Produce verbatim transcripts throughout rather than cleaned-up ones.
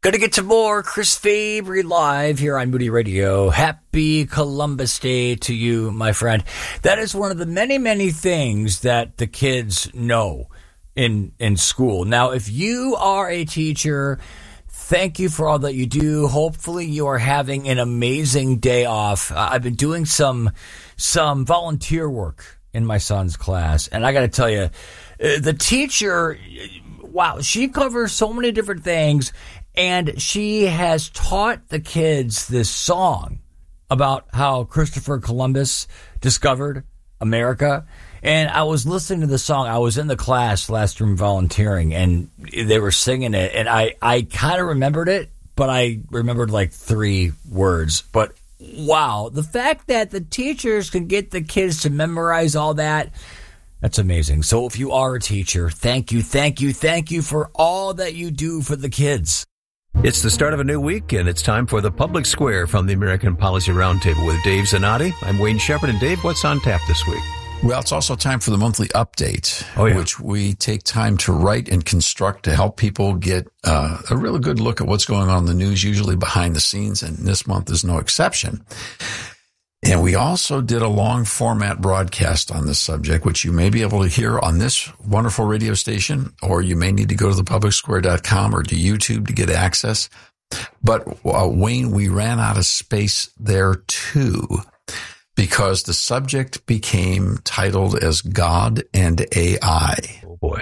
Gonna get to more Chris Fabry live here on Moody Radio. Happy Columbus Day to you, my friend. That is one of the many, many things that the kids know in in school. Now, if you are a teacher, thank you for all that you do. Hopefully you are having an amazing day off. Uh, I've been doing some some volunteer work in my son's class, and I got to tell you, uh, the teacher, wow, she covers so many different things. And she has taught the kids this song about how Christopher Columbus discovered America. And I was listening to the song. I was in the class last room volunteering, and they were singing it. And I, I kind of remembered it, but I remembered like three words. But wow, the fact that the teachers can get the kids to memorize all that, that's amazing. So if you are a teacher, thank you, thank you, thank you for all that you do for the kids. It's the start of a new week, and it's time for the Public Square from the American Policy Roundtable with Dave Zanotti. I'm Wayne Shepherd, and Dave, what's on tap this week? Well, it's also time for the monthly update, oh, yeah. which we take time to write and construct to help people get uh, a really good look at what's going on in the news, usually behind the scenes, and this month is no exception. And we also did a long format broadcast on this subject, which you may be able to hear on this wonderful radio station, or you may need to go to the public square dot com or to YouTube to get access. But uh, Wayne, we ran out of space there too, because the subject became titled as God and A I. Oh boy.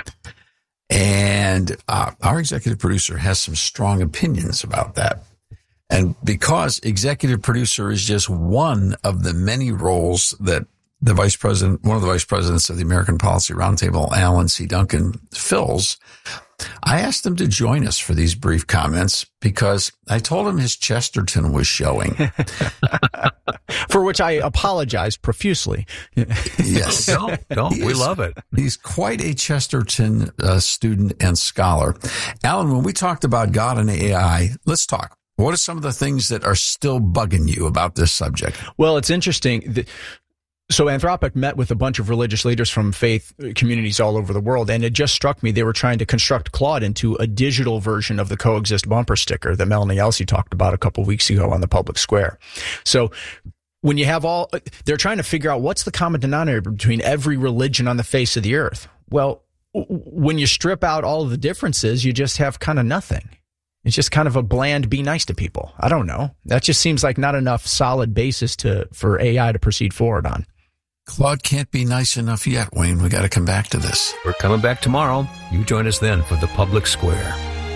And uh, our executive producer has some strong opinions about that. And because executive producer is just one of the many roles that the vice president, one of the vice presidents of the American Policy Roundtable, Alan C. Duncan, fills, I asked him to join us for these brief comments because I told him his Chesterton was showing. For which I apologize profusely. Yes. Don't, don't. We love it. He's quite a Chesterton uh, student and scholar. Alan, when we talked about God and A I, let's talk. What are some of the things that are still bugging you about this subject? Well, it's interesting. So Anthropic met with a bunch of religious leaders from faith communities all over the world, and it just struck me they were trying to construct Claude into a digital version of the Coexist bumper sticker that Melanie Elsey talked about a couple of weeks ago on the public square. So when you have all, they're trying to figure out what's the common denominator between every religion on the face of the earth. Well, when you strip out all of the differences, you just have kind of nothing. It's just kind of a bland, be nice to people. I don't know. That just seems like not enough solid basis to for A I to proceed forward on. Claude can't be nice enough yet, Wayne. We got to come back to this. We're coming back tomorrow. You join us then for the Public Square.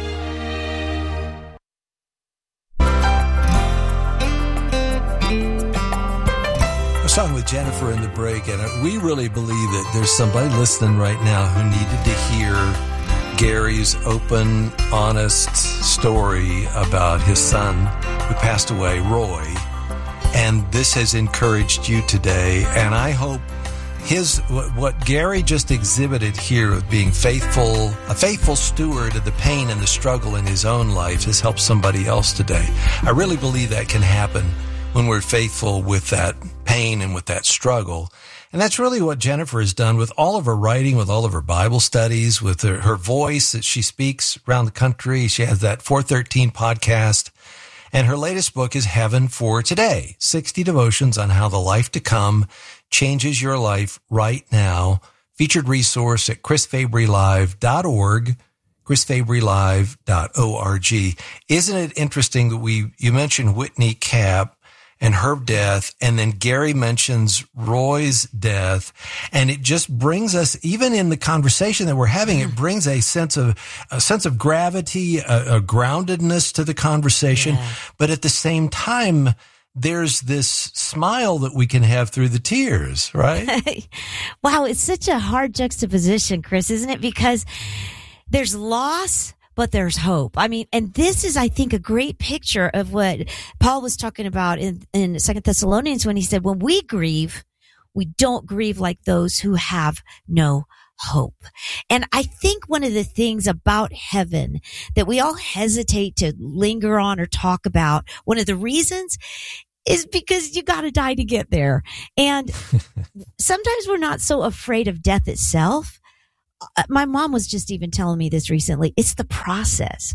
I was talking with Jennifer in the break, and we really believe that there's somebody listening right now who needed to hear Gary's open, honest story about his son who passed away, Roy. And this has encouraged you today. And I hope his what, what Gary just exhibited here of being faithful, a faithful steward of the pain and the struggle in his own life has helped somebody else today. I really believe that can happen when we're faithful with that pain and with that struggle. And that's really what Jennifer has done with all of her writing, with all of her Bible studies, with her, her voice that she speaks around the country. She has that four thirteen podcast. And her latest book is Heaven for Today, sixty devotions on how the life to come changes your life right now. Featured resource at chris fabry live dot org, chris fabry live dot org. Isn't it interesting that we, you mentioned Whitney Cap and her death, and then Gary mentions Roy's death, and it just brings us, even in the conversation that we're having, it brings a sense of a sense of gravity, a, a groundedness to the conversation, yeah. But at the same time, there's this smile that we can have through the tears, right? Wow, it's such a hard juxtaposition, Chris, isn't it? Because there's loss, but there's hope. I mean, and this is, I think, a great picture of what Paul was talking about in, in Second Thessalonians when he said, when we grieve, we don't grieve like those who have no hope. And I think one of the things about heaven that we all hesitate to linger on or talk about, one of the reasons is because you got to die to get there. And sometimes we're not so afraid of death itself. My mom was just even telling me this recently. It's the process.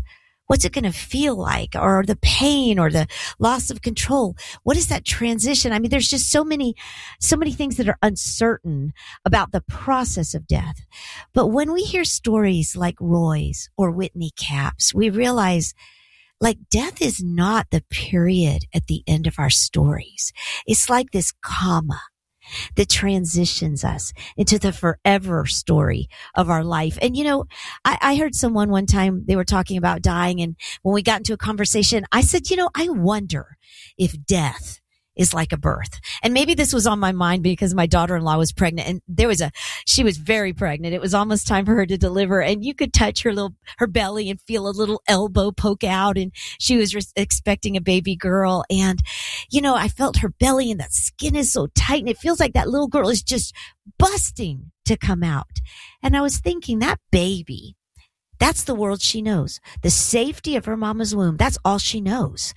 What's it going to feel like? Or the pain or the loss of control? What is that transition? I mean, there's just so many, so many things that are uncertain about the process of death. But when we hear stories like Roy's or Whitney Capps, we realize like death is not the period at the end of our stories. It's like this comma that transitions us into the forever story of our life. And, you know, I, I heard someone one time, they were talking about dying. And when we got into a conversation, I said, you know, I wonder if death is like a birth. And maybe this was on my mind because my daughter-in-law was pregnant and there was a, she was very pregnant. It was almost time for her to deliver and you could touch her little, her belly and feel a little elbow poke out. And she was re- expecting a baby girl. And, you know, I felt her belly and that skin is so tight and it feels like that little girl is just busting to come out. And I was thinking that baby, that's the world she knows. The safety of her mama's womb. That's all she knows.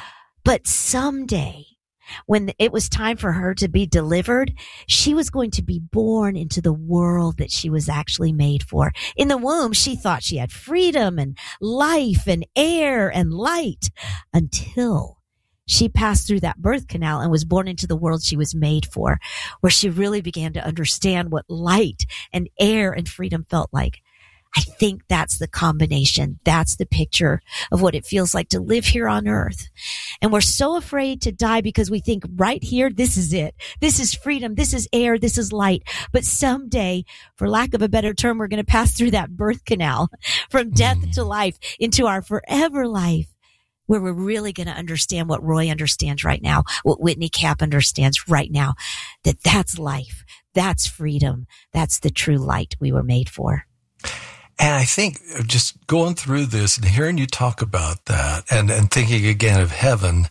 But someday, when it was time for her to be delivered, she was going to be born into the world that she was actually made for. In the womb, she thought she had freedom and life and air and light until she passed through that birth canal and was born into the world she was made for, where she really began to understand what light and air and freedom felt like. I think that's the combination. That's the picture of what it feels like to live here on earth. And we're so afraid to die because we think right here, this is it. This is freedom. This is air. This is light. But someday, for lack of a better term, we're going to pass through that birth canal from death mm. to life into our forever life, where we're really going to understand what Roy understands right now, what Whitney Cap understands right now, that that's life. That's freedom. That's the true light we were made for. And I think just going through this and hearing you talk about that and, and thinking again of heaven,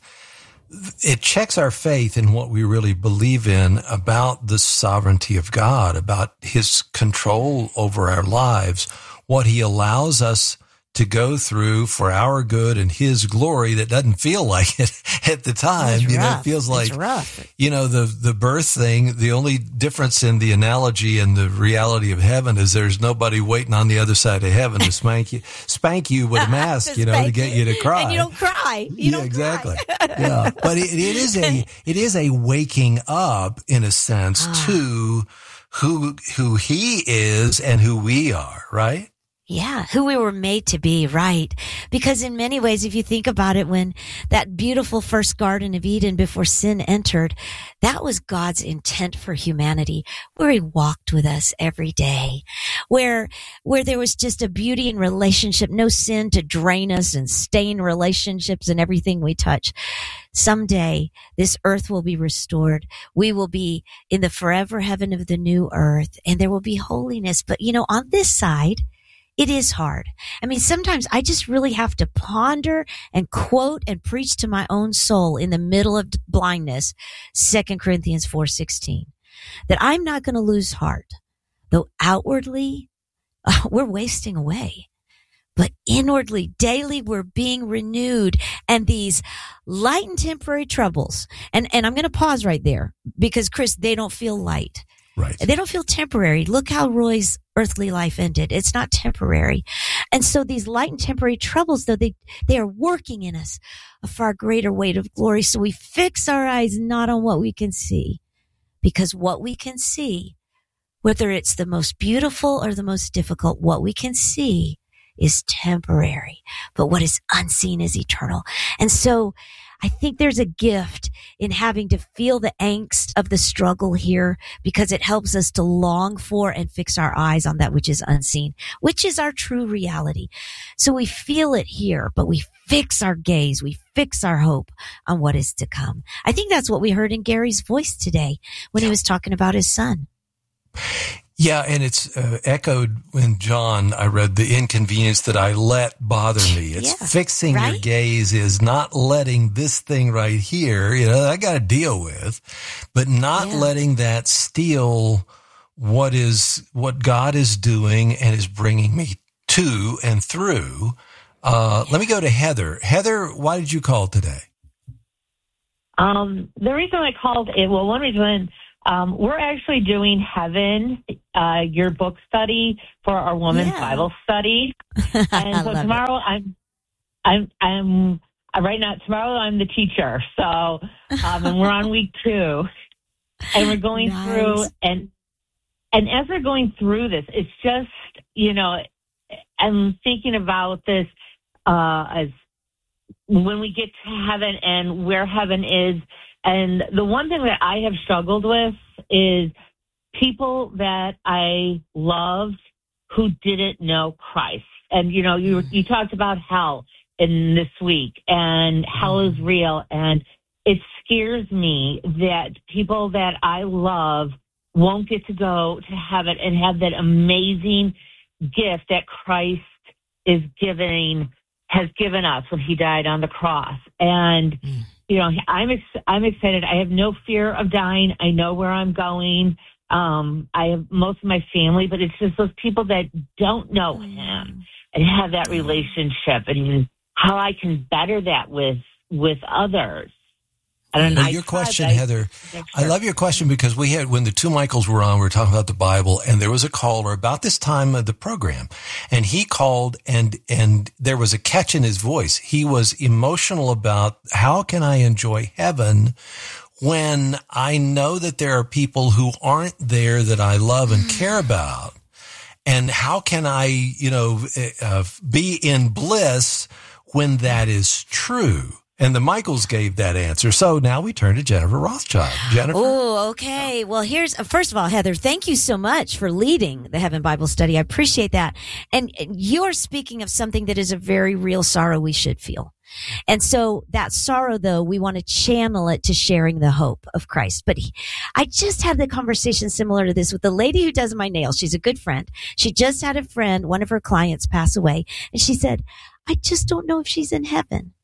it checks our faith in what we really believe in about the sovereignty of God, about his control over our lives, what he allows us to go through for our good and his glory that doesn't feel like it at the time. It's you rough. know, it feels like, it's rough. you know, the, the birth thing, the only difference in the analogy and the reality of heaven is there's nobody waiting on the other side of heaven to spank you, spank you with a mask, you know, to get you to cry. And you don't cry. You yeah, don't exactly. Cry. yeah. But it, it is a, it is a waking up in a sense ah. to who, who he is and who we are, right? Yeah, who we were made to be, right? Because in many ways, if you think about it, when that beautiful first Garden of Eden before sin entered, that was God's intent for humanity, where he walked with us every day, where, where there was just a beauty in relationship, no sin to drain us and stain relationships and everything we touch. Someday, this earth will be restored. We will be in the forever heaven of the new earth, and there will be holiness. But, you know, on this side, it is hard. I mean, sometimes I just really have to ponder and quote and preach to my own soul in the middle of blindness, Second Corinthians four sixteen, that I'm not going to lose heart, though outwardly uh, we're wasting away. But inwardly, daily, we're being renewed. And these light and temporary troubles, and, and I'm going to pause right there because, Chris, they don't feel light. Right. They don't feel temporary. Look how Roy's earthly life ended. It's not temporary. And so these light and temporary troubles, though, they, they are working in us a far greater weight of glory. So we fix our eyes not on what we can see, because what we can see, whether it's the most beautiful or the most difficult, what we can see is temporary, but what is unseen is eternal. And so I think there's a gift in having to feel the angst of the struggle here, because it helps us to long for and fix our eyes on that which is unseen, which is our true reality. So we feel it here, but we fix our gaze, we fix our hope on what is to come. I think that's what we heard in Gary's voice today when he was talking about his son. Yeah, and it's uh, echoed when John, I read, the inconvenience that I let bother me. It's yeah, fixing right? your gaze is not letting this thing right here, you know, I got to deal with, but not yeah. letting that steal what is, what God is doing and is bringing me to and through. Uh, let me go to Heather. Heather, why did you call today? Um, the reason I called it, well, one reason, Um, we're actually doing Heaven, uh, your book study for our Women's yeah. Bible study. And so tomorrow it. I'm, I'm, I'm right now, tomorrow I'm the teacher. So, um, and we're on week two and we're going nice. through and, and as we're going through this, it's just, you know, I'm thinking about this, uh, as when we get to heaven and where heaven is. And the one thing that I have struggled with is people that I loved who didn't know Christ. And, you know, you you talked about hell in this week, and hell is real. And it scares me that people that I love won't get to go to heaven and have that amazing gift that Christ is giving, has given us when he died on the cross. And, you know, I'm ex- I'm excited. I have no fear of dying. I know where I'm going. Um, I have most of my family, but it's just those people that don't know him and have that relationship, and how I can better that with with others. I don't know. Well, your question, I, Heather, sure. I love your question because we had, when the two Michaels were on, we were talking about the Bible, and there was a caller about this time of the program, and he called, and, and there was a catch in his voice. He was emotional about, how can I enjoy heaven when I know that there are people who aren't there that I love and care about? And how can I, you know, uh, be in bliss when that is true? And the Michaels gave that answer. So now we turn to Jennifer Rothschild. Jennifer? Oh, okay. Well, here's, first of all, Heather, thank you so much for leading the Heaven Bible Study. I appreciate that. And you're speaking of something that is a very real sorrow we should feel. And so that sorrow, though, we want to channel it to sharing the hope of Christ. But he, I just had the conversation similar to this with the lady who does my nails. She's a good friend. She just had a friend, one of her clients, pass away. And she said, I just don't know if she's in heaven.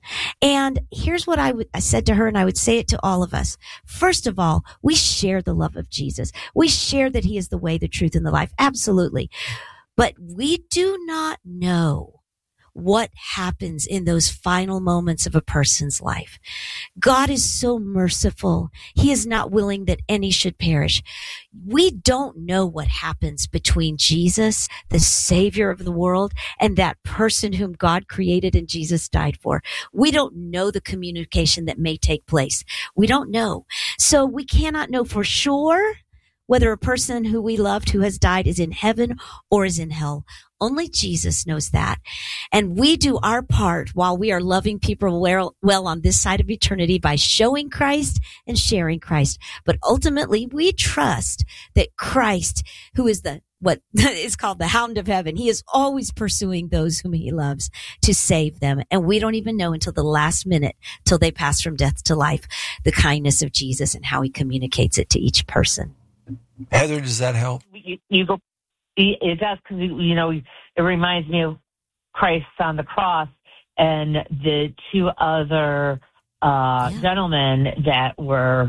And here's what I, would, I said to her, and I would say it to all of us. First of all, we share the love of Jesus. We share that he is the way, the truth, and the life. Absolutely. But we do not know what happens in those final moments of a person's life. God is so merciful. He is not willing that any should perish. We don't know what happens between Jesus, the Savior of the world, and that person whom God created and Jesus died for. We don't know the communication that may take place. We don't know. So we cannot know for sure whether a person who we loved who has died is in heaven or is in hell. Only Jesus knows that. And we do our part while we are loving people well, well on this side of eternity by showing Christ and sharing Christ. But ultimately, we trust that Christ, who is the what is called the Hound of Heaven, he is always pursuing those whom he loves to save them. And we don't even know until the last minute, till they pass from death to life, the kindness of Jesus and how he communicates it to each person. Heather, does that help? You, you go. It does, because, you know, it reminds me of Christ on the cross and the two other uh, yeah. gentlemen that were,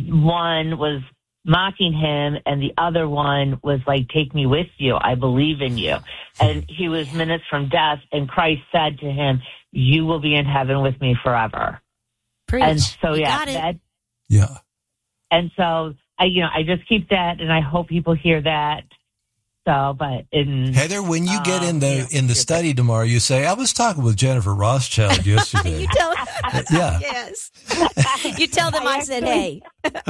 one was mocking him and the other one was like, take me with you. I believe in you. And he was minutes from death, and Christ said to him, you will be in heaven with me forever. Preach. And so, you yeah. got it. That, yeah. And so, I, you know, I just keep that, and I hope people hear that. So, but in, Heather, when you get in the um, in the study tomorrow, you say, "I was talking with Jennifer Rothschild yesterday." You tell, yeah, yes. You tell them I, I said, "Hey."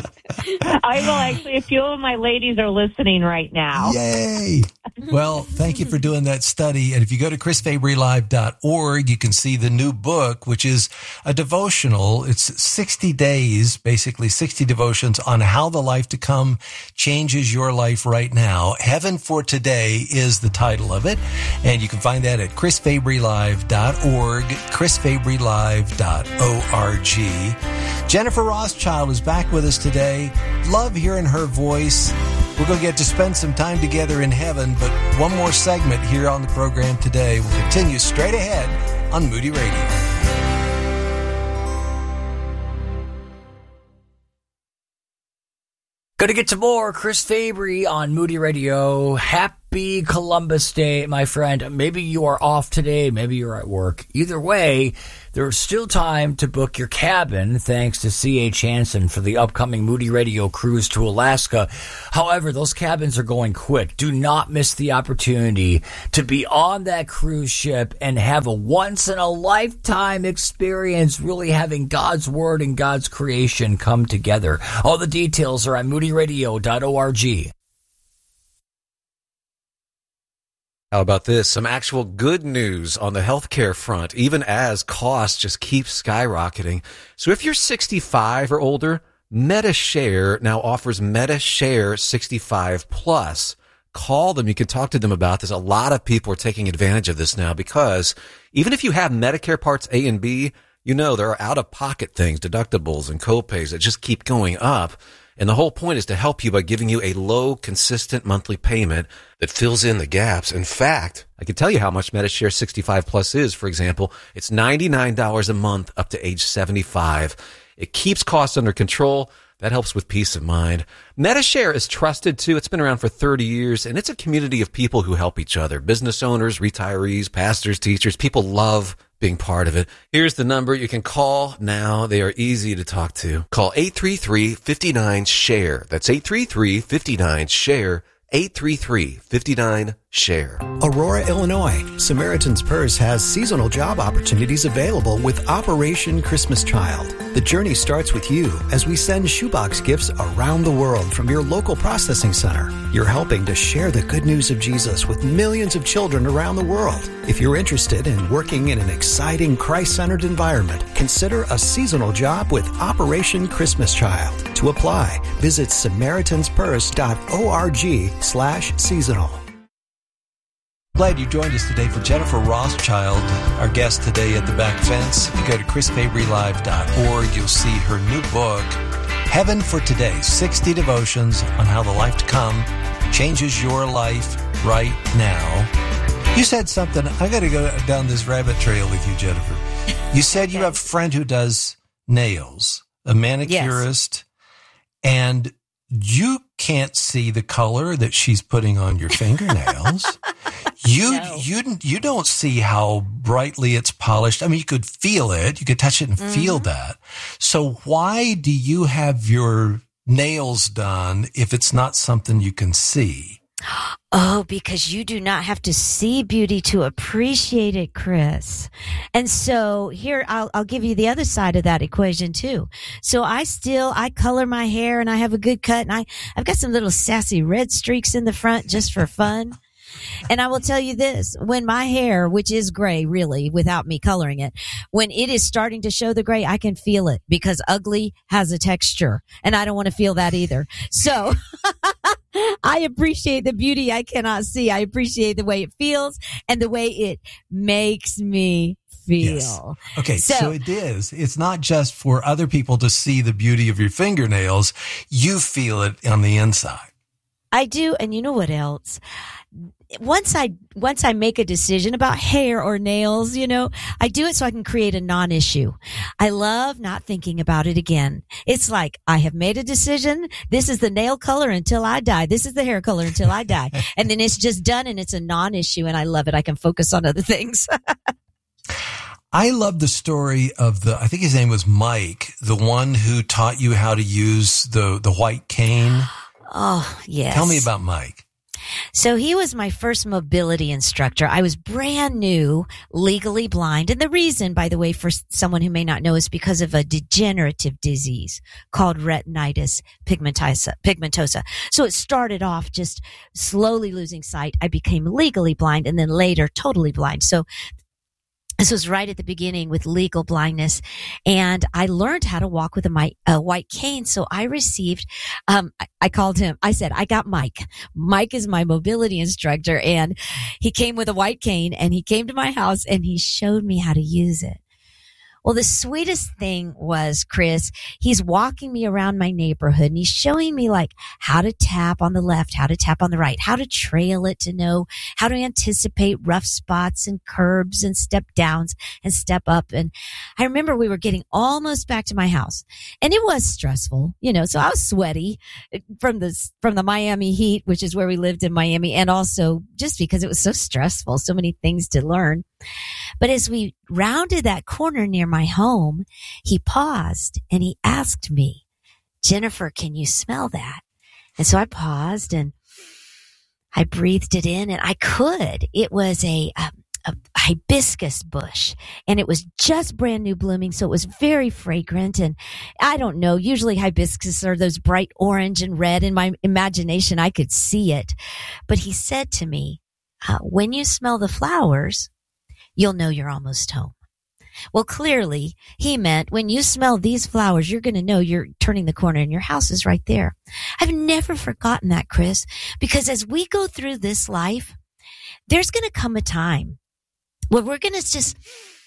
I will actually. A few of my ladies are listening right now. Yay! Well, thank you for doing that study. And if you go to chris fabry live dot org, you can see the new book, which is a devotional. It's sixty days, basically sixty devotions on how the life to come changes your life right now. Heaven for Today is the title of it. And you can find that at chris fabry live dot org, chris fabry live dot org. Jennifer Rothschild is back with us today. Love hearing her voice. We're going to get to spend some time together in heaven, but one more segment here on the program today. We'll continue straight ahead on Moody Radio. Going to get to more Chris Fabry on Moody Radio. Happy Happy Columbus Day, my friend. Maybe you are off today. Maybe you're at work. Either way, there's still time to book your cabin thanks to C H Hansen for the upcoming Moody Radio cruise to Alaska. However, those cabins are going quick. Do not miss the opportunity to be on that cruise ship and have a once-in-a-lifetime experience, really having God's Word and God's creation come together. All the details are at moody radio dot org. How about this? Some actual good news on the healthcare front, even as costs just keep skyrocketing. So if you're sixty-five or older, MediShare now offers MediShare sixty-five plus. Call them. You can talk to them about this. A lot of people are taking advantage of this now because even if you have Medicare Parts A and B, you know there are out-of-pocket things, deductibles and copays that just keep going up. And the whole point is to help you by giving you a low, consistent monthly payment that fills in the gaps. In fact, I can tell you how much MediShare sixty-five plus is. For example, it's ninety-nine dollars a month up to age seventy-five. It keeps costs under control. That helps with peace of mind. MediShare is trusted too. It's been around for thirty years, and it's a community of people who help each other. Business owners, retirees, pastors, teachers. People love being part of it. Here's the number you can call now. They are easy to talk to. Call eight three three, five nine, share. That's eight three three, five nine, share. eight three three, five nine, share. Aurora, Illinois. Samaritan's Purse has seasonal job opportunities available with Operation Christmas Child. The journey starts with you as we send shoebox gifts around the world from your local processing center. You're helping to share the good news of Jesus with millions of children around the world. If you're interested in working in an exciting Christ-centered environment, consider a seasonal job with Operation Christmas Child. To apply, visit samaritans purse dot org slash seasonal. Glad you joined us today for Jennifer Rothschild, our guest today at the Back Fence. If you go to chris mabry live dot org, you'll see her new book, Heaven for Today, sixty Devotions on How the Life to Come Changes Your Life Right Now. You said something, I got to go down this rabbit trail with you, Jennifer. You said you have a friend who does nails, a manicurist, yes. And you can't see the color that she's putting on your fingernails. You, no. you, you don't see how brightly it's polished. I mean, you could feel it. You could touch it and mm-hmm. feel that. So why do you have your nails done if it's not something you can see? Oh, because you do not have to see beauty to appreciate it, Chris. And so here, I'll, I'll give you the other side of that equation too. So I still, I color my hair and I have a good cut and I, I've got some little sassy red streaks in the front just for fun. And I will tell you this, when my hair, which is gray really without me coloring it, when it is starting to show the gray, I can feel it because ugly has a texture and I don't want to feel that either. So I appreciate the beauty I cannot see. I appreciate the way it feels and the way it makes me feel. Yes. Okay. So, so it is, it's not just for other people to see the beauty of your fingernails. You feel it on the inside. I do. And you know what else? Once I, once I make a decision about hair or nails, you know, I do it so I can create a non-issue. I love not thinking about it again. It's like I have made a decision. This is the nail color until I die. This is the hair color until I die. And then it's just done and it's a non-issue and I love it. I can focus on other things. I love the story of the, I think his name was Mike, the one who taught you how to use the, the white cane. Oh, yes. Tell me about Mike. So he was my first mobility instructor. I was brand new, legally blind. And the reason, by the way, for someone who may not know, is because of a degenerative disease called retinitis pigmentosa. pigmentosa. So it started off just slowly losing sight. I became legally blind and then later totally blind. So this was right at the beginning with legal blindness, and I learned how to walk with a, my, a white cane. So I received, um, I, I called him, I said, I got Mike. Mike is my mobility instructor, and he came with a white cane, and he came to my house, and he showed me how to use it. Well, the sweetest thing was, Chris, he's walking me around my neighborhood and he's showing me like how to tap on the left, how to tap on the right, how to trail it to know how to anticipate rough spots and curbs and step downs and step up. And I remember we were getting almost back to my house and it was stressful, you know, so I was sweaty from the, from the Miami heat, which is where we lived in Miami. And also just because it was so stressful, so many things to learn. But as we rounded that corner near my home, he paused and he asked me, Jennifer, can you smell that? And so I paused and I breathed it in and I could. It was a, a, a hibiscus bush and it was just brand new blooming. So it was very fragrant. And I don't know, usually hibiscus are those bright orange and red. In my imagination, I could see it. But he said to me, uh, when you smell the flowers, you'll know you're almost home. Well, clearly he meant when you smell these flowers, you're going to know you're turning the corner and your house is right there. I've never forgotten that, Chris, because as we go through this life, there's going to come a time where we're going to just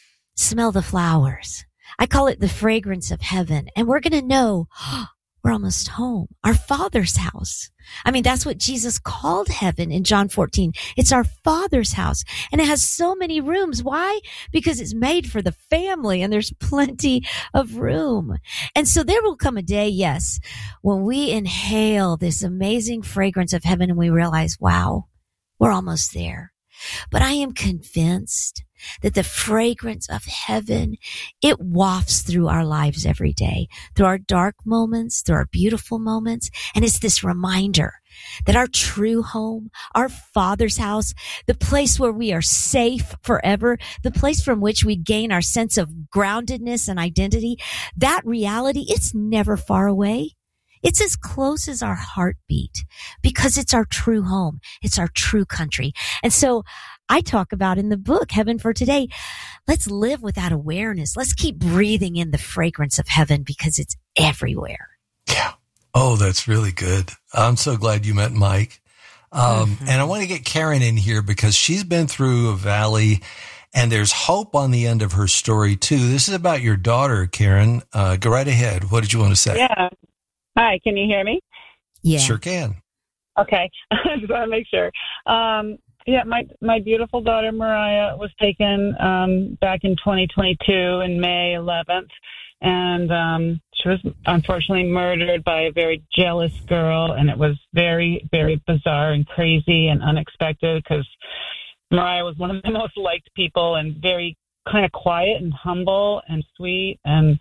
smell the flowers. I call it the fragrance of heaven. And we're going to know, oh, we're almost home, our Father's house. I mean, that's what Jesus called heaven in John fourteen. It's our Father's house. And it has so many rooms. Why? Because it's made for the family and there's plenty of room. And so there will come a day, yes, when we inhale this amazing fragrance of heaven and we realize, wow, we're almost there. But I am convinced that the fragrance of heaven, it wafts through our lives every day, through our dark moments, through our beautiful moments. And it's this reminder that our true home, our Father's house, the place where we are safe forever, the place from which we gain our sense of groundedness and identity, that reality, it's never far away. It's as close as our heartbeat because it's our true home. It's our true country. And so I talk about in the book, Heaven for Today, let's live with that awareness. Let's keep breathing in the fragrance of heaven because it's everywhere. Yeah. Oh, that's really good. I'm so glad you met Mike. Um, mm-hmm. And I want to get Karen in here because she's been through a valley and there's hope on the end of her story too. This is about your daughter, Karen. Uh, go right ahead. What did you want to say? Yeah. Hi, can you hear me? Yeah. Sure can. Okay. I just want to make sure. Um, yeah, my my beautiful daughter, Mariah, was taken um, back in twenty twenty-two in May eleventh. And um, she was unfortunately murdered by a very jealous girl. And it was very, very bizarre and crazy and unexpected because Mariah was one of the most liked people and very kind of quiet and humble and sweet and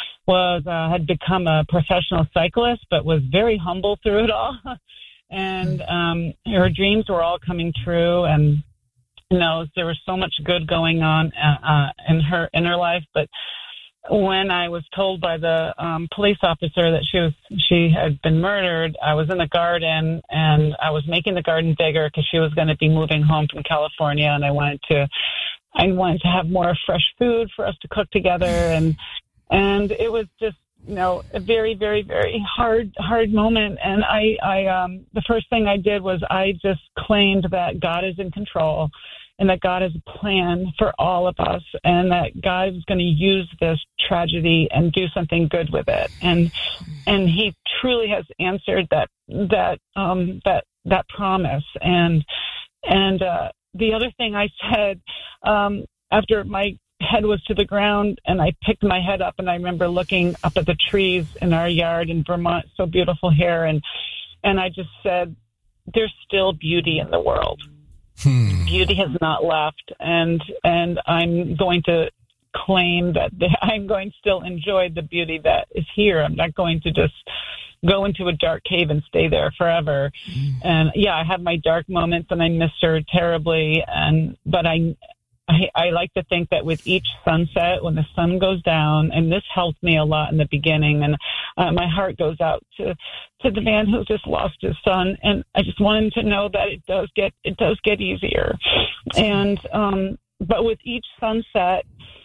was uh, had become a professional cyclist, but was very humble through it all. And um, her dreams were all coming true, and you know there was so much good going on uh, in her in her life. But when I was told by the um, police officer that she was she had been murdered, I was in the garden and I was making the garden bigger because she was going to be moving home from California, and I wanted to I wanted to have more fresh food for us to cook together and. And it was just, you know, a very, very, very hard, hard moment. And I, I, um, the first thing I did was I just claimed that God is in control and that God has a plan for all of us and that God is going to use this tragedy and do something good with it. And, and he truly has answered that, that, um, that, that promise. And, and, uh, the other thing I said, um, after my head was to the ground and I picked my head up and I remember looking up at the trees in our yard in Vermont, so beautiful here. And, and I just said, there's still beauty in the world. Hmm. Beauty has not left. And, and I'm going to claim that the, I'm going to still enjoy the beauty that is here. I'm not going to just go into a dark cave and stay there forever. Hmm. And yeah, I have my dark moments and I miss her terribly. And, but I, I, I like to think that with each sunset, when the sun goes down, and this helped me a lot in the beginning, and uh, my heart goes out to, to the man who just lost his son, and I just want him to know that it does get it does get easier. And um, but with each sunset,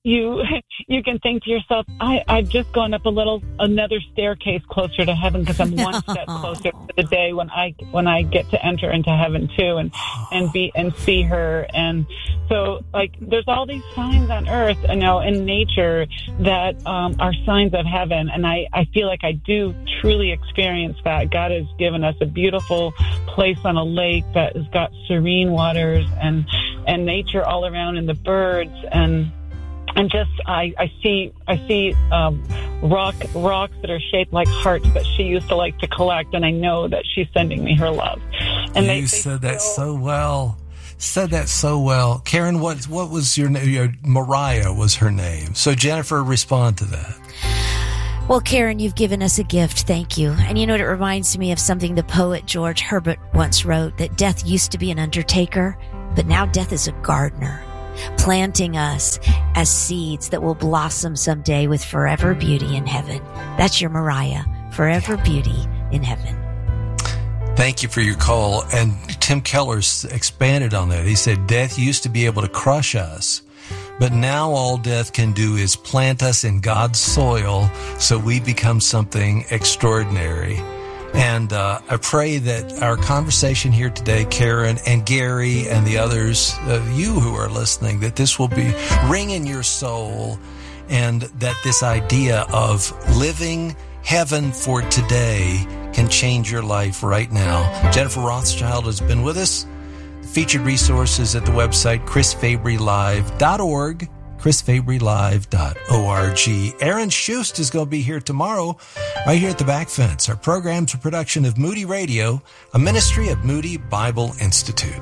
you you can think to yourself, I, I've just gone up a little, another staircase closer to heaven because I'm one step closer to the day when I when I get to enter into heaven too, and and be and see her. And so, like, there's all these signs on earth, you know, in nature that um, are signs of heaven, and I I feel like I do truly experience that. God has given us a beautiful place on a lake that has got serene waters and and nature all around, and the birds and. And just, I, I see, I see um, rock rocks that are shaped like hearts that she used to like to collect, and I know that she's sending me her love. And you they, they said that still, so well. Said that so well, Karen. What what was your name? Your, Mariah was her name. So Jennifer, respond to that. Well, Karen, you've given us a gift. Thank you. And you know what? It reminds me of something the poet George Herbert once wrote, that death used to be an undertaker, but now death is a gardener, planting us as seeds that will blossom someday with forever beauty in heaven. That's your Mariah, forever beauty in heaven. Thank you for your call. And Tim Keller expanded on that. He said, death used to be able to crush us, but now all death can do is plant us in God's soil so we become something extraordinary. And uh, I pray that our conversation here today, Karen and Gary and the others, uh, you who are listening, that this will be ring in your soul, and that this idea of living heaven for today can change your life right now. Jennifer Rothschild has been with us. Featured resources at the website chris fabry live dot org. chris fabry live dot org. Aaron Schust is going to be here tomorrow, right here at the Back Fence. Our program's a production of Moody Radio, a ministry of Moody Bible Institute.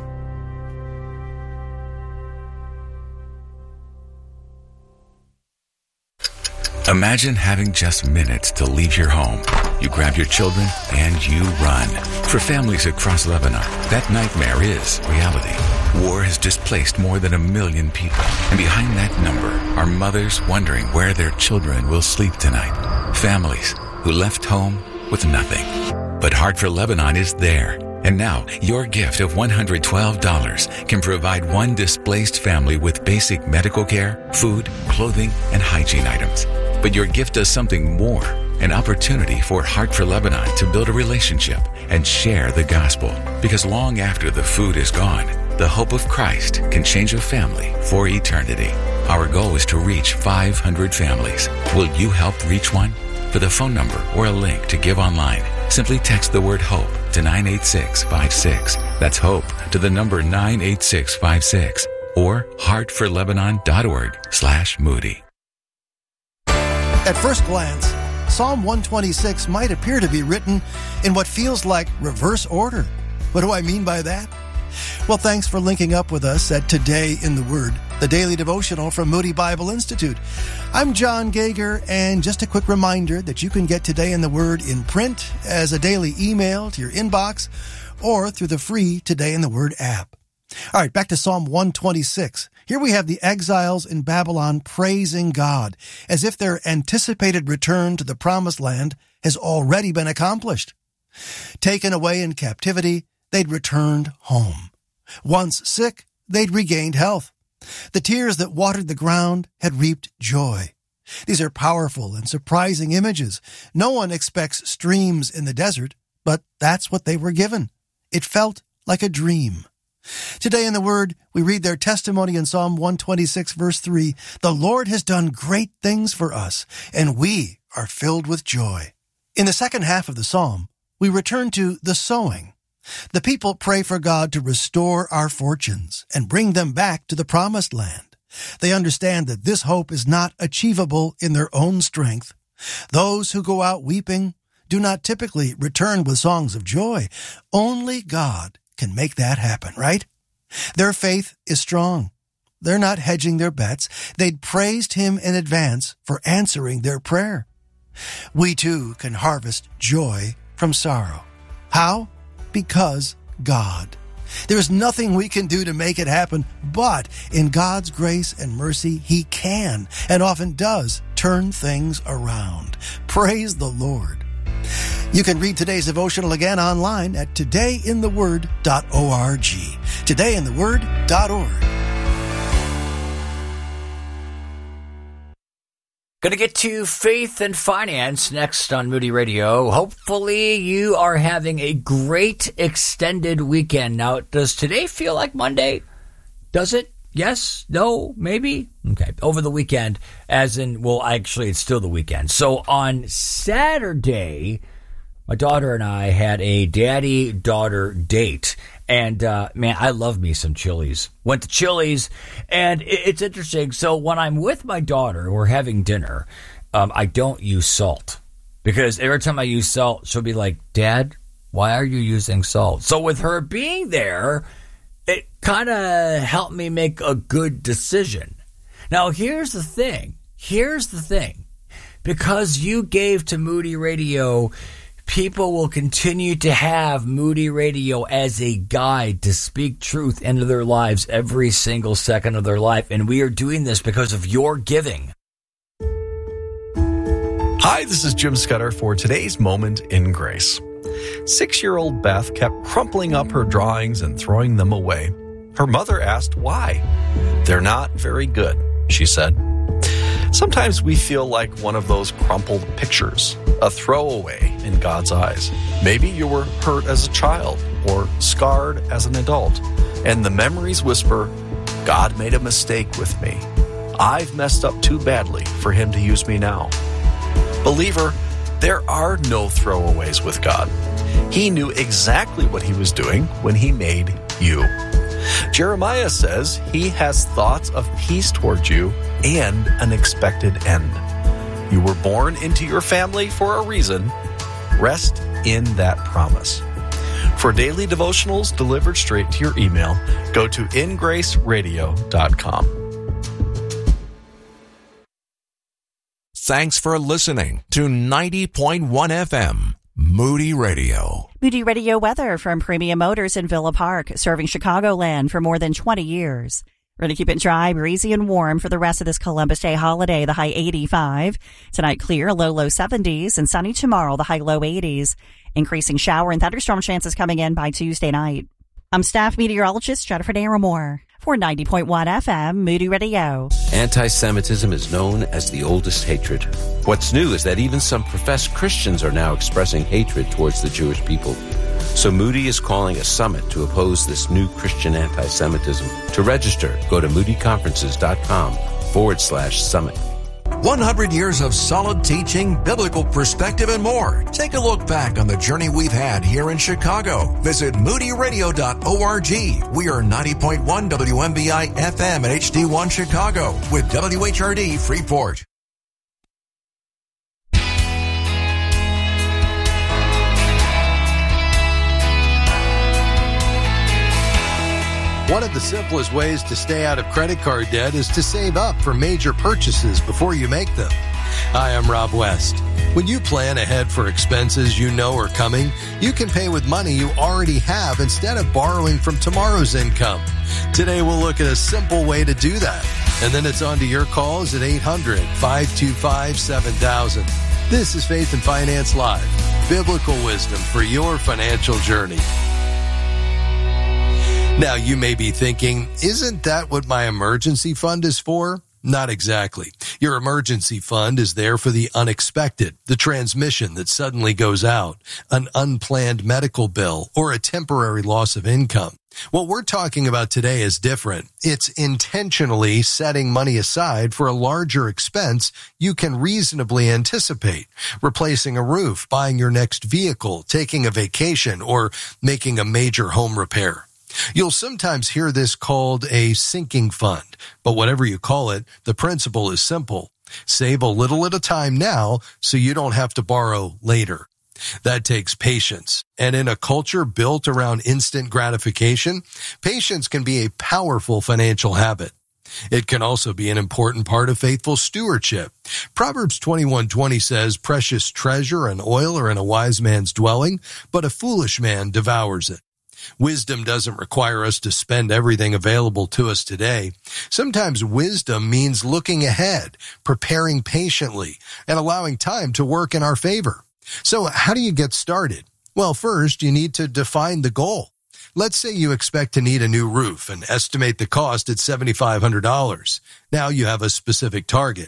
Imagine having just minutes to leave your home. You grab your children and you run. For families across Lebanon, that nightmare is reality. War has displaced more than a million people. And behind that number are mothers wondering where their children will sleep tonight. Families who left home with nothing. But Heart for Lebanon is there. And now, your gift of one hundred twelve dollars can provide one displaced family with basic medical care, food, clothing, and hygiene items. But your gift does something more, an opportunity for Heart for Lebanon to build a relationship and share the gospel. Because long after the food is gone, the hope of Christ can change a family for eternity. Our goal is to reach five hundred families. Will you help reach one? For the phone number or a link to give online, simply text the word HOPE to nine eight six five six. That's HOPE to the number nine eight six five six or heart for lebanon dot org slash Moody. At first glance, Psalm one twenty-six might appear to be written in what feels like reverse order. What do I mean by that? Well, thanks for linking up with us at Today in the Word, the daily devotional from Moody Bible Institute. I'm John Gager, and just a quick reminder that you can get Today in the Word in print as a daily email to your inbox or through the free Today in the Word app. All right, back to Psalm one twenty-six. Here we have the exiles in Babylon praising God as if their anticipated return to the promised land has already been accomplished. Taken away in captivity, they'd returned home. Once sick, they'd regained health. The tears that watered the ground had reaped joy. These are powerful and surprising images. No one expects streams in the desert, but that's what they were given. It felt like a dream. Today in the Word, we read their testimony in Psalm one twenty-six, verse three. The Lord has done great things for us, and we are filled with joy. In the second half of the psalm, we return to the sowing. The people pray for God to restore our fortunes and bring them back to the promised land. They understand that this hope is not achievable in their own strength. Those who go out weeping do not typically return with songs of joy. Only God can make that happen, right? Their faith is strong. They're not hedging their bets. They'd praised Him in advance for answering their prayer. We too can harvest joy from sorrow. How? Because God. There's nothing we can do to make it happen, but in God's grace and mercy, He can and often does turn things around. Praise the Lord. You can read today's devotional again online at today in the word dot org. today in the word dot org. Going to get to faith and finance next on Moody Radio. Hopefully you are having a great extended weekend. Now, does today feel like Monday? Does it? Yes? No? Maybe? Okay. Over the weekend, as in, well, actually, it's still the weekend. So on Saturday, my daughter and I had a daddy-daughter date. And, uh, man, I love me some Chili's. Went to Chili's, and it's interesting. So when I'm with my daughter, we're having dinner, um, I don't use salt. Because every time I use salt, she'll be like, Dad, why are you using salt? So with her being there, it kind of helped me make a good decision. Now, here's the thing. Here's the thing. Because you gave to Moody Radio, people will continue to have Moody Radio as a guide to speak truth into their lives every single second of their life. And we are doing this because of your giving. Hi, this is Jim Scudder for today's Moment in Grace. Six-year-old Beth kept crumpling up her drawings and throwing them away. Her mother asked why. They're not very good, she said. Sometimes we feel like one of those crumpled pictures, a throwaway in God's eyes. Maybe you were hurt as a child or scarred as an adult, and the memories whisper, God made a mistake with me. I've messed up too badly for him to use me now. Believer, there are no throwaways with God. He knew exactly what he was doing when he made you. Jeremiah says he has thoughts of peace towards you and an expected end. You were born into your family for a reason. Rest in that promise. For daily devotionals delivered straight to your email, go to in grace radio dot com. Thanks for listening to ninety point one F M, Moody Radio. Moody Radio weather from Premium Motors in Villa Park, serving Chicagoland for more than twenty years. We're going to keep it dry, breezy, and warm for the rest of this Columbus Day holiday, the high eighty-five. Tonight, clear, low, low seventies, and sunny tomorrow, the high, low eighties. Increasing shower and thunderstorm chances coming in by Tuesday night. I'm staff meteorologist Jennifer Naramore for ninety point one F M, Moody Radio. Anti-Semitism is known as the oldest hatred. What's new is that even some professed Christians are now expressing hatred towards the Jewish people. So Moody is calling a summit to oppose this new Christian anti-Semitism. To register, go to moodyconferences.com forward slash summit. one hundred years of solid teaching, biblical perspective, and more. Take a look back on the journey we've had here in Chicago. Visit moody radio dot org. We are ninety point one W M B I F M at H D one Chicago with W H R D Freeport. One of the simplest ways to stay out of credit card debt is to save up for major purchases before you make them. Hi, I'm Rob West. When you plan ahead for expenses you know are coming, you can pay with money you already have instead of borrowing from tomorrow's income. Today we'll look at a simple way to do that. And then it's on to your calls at eight hundred, five two five, seven thousand. This is Faith and Finance Live, biblical wisdom for your financial journey. Now, you may be thinking, isn't that what my emergency fund is for? Not exactly. Your emergency fund is there for the unexpected, the transmission that suddenly goes out, an unplanned medical bill, or a temporary loss of income. What we're talking about today is different. It's intentionally setting money aside for a larger expense you can reasonably anticipate, replacing a roof, buying your next vehicle, taking a vacation, or making a major home repair. You'll sometimes hear this called a sinking fund, but whatever you call it, the principle is simple. Save a little at a time now so you don't have to borrow later. That takes patience. And in a culture built around instant gratification, patience can be a powerful financial habit. It can also be an important part of faithful stewardship. Proverbs twenty-one twenty says, "Precious treasure and oil are in a wise man's dwelling, but a foolish man devours it." Wisdom doesn't require us to spend everything available to us today. Sometimes wisdom means looking ahead, preparing patiently, and allowing time to work in our favor. So how do you get started? Well, first, you need to define the goal. Let's say you expect to need a new roof and estimate the cost at seven thousand five hundred dollars. Now you have a specific target.